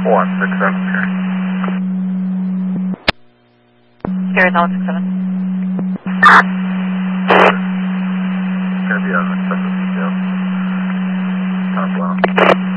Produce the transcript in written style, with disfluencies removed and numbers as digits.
167 Gary. Gary 167. Gonna be on the special detail. Top well.